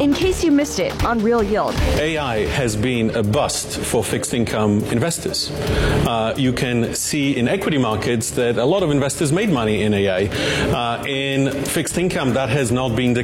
In case you missed it on Real Yield. AI has been a bust for fixed income investors. You can see in equity markets that a lot of investors made money in AI. In fixed income, that has not been the